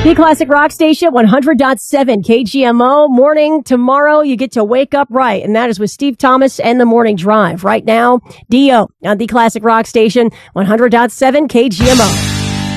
The Classic Rock Station, 100.7 KGMO. Morning tomorrow, you get to wake up right. And that is with Steve Thomas and the Morning Drive. Right now, Dio on the Classic Rock Station, 100.7 KGMO.